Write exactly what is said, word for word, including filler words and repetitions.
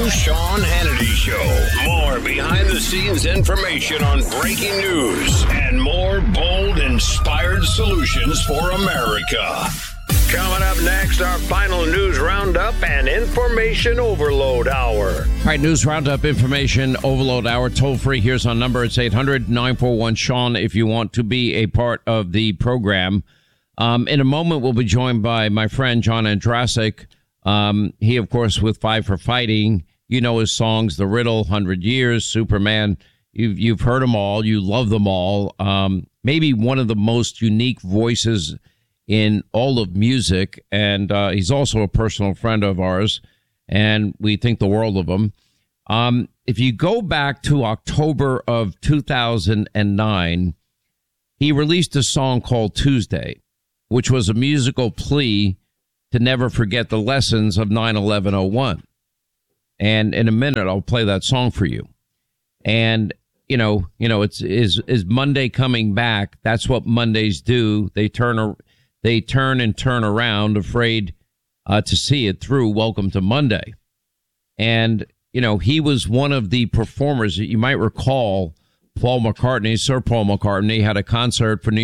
Sean Hannity Show. More behind-the-scenes information on breaking news and more bold, inspired solutions for America. Coming up next, our final news roundup and information overload hour. All right, news roundup, information overload hour. Toll free. Here's our number. It's eight hundred nine four one Sean if you want to be a part of the program. Um, in a moment, we'll be joined by my friend John Andrasik. Um, he, of course, with Five for Fighting. You know his songs, The Riddle, one hundred years, Superman. You've, you've heard them all. You love them all. Um, maybe one of the most unique voices in all of music, and uh, he's also a personal friend of ours, and we think the world of him. Um, if you go back to October of two thousand nine, he released a song called Tuesday, which was a musical plea to never forget the lessons of nine eleven oh one. And in a minute, I'll play that song for you. And, you know, you know, it's is is Monday coming back. That's what Mondays do. They turn a They turn and turn around, afraid uh, to see it through. Welcome to Monday. And, you know, he was one of the performers that you might recall. Paul McCartney, Sir Paul McCartney, had a concert for New